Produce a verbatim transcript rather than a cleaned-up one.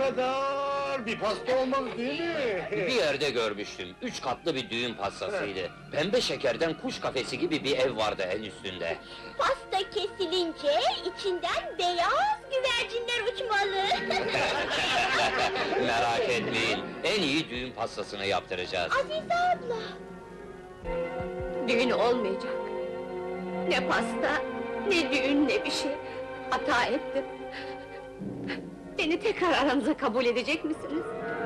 kadar bir pasta olmaz değil mi? Bir yerde görmüştüm, üç katlı bir düğün pastasıydı. Pembe şekerden kuş kafesi gibi bir ev vardı en üstünde. Pasta kesilince içinden beyaz güvercinler uçmalı. Merak etmeyin, en iyi düğün pastasını yaptıracağız. Azize abla! Düğün olmayacak. Ne pasta, ne düğün, ne bir şey. Hata ettim. Beni tekrar aranıza kabul edecek misiniz?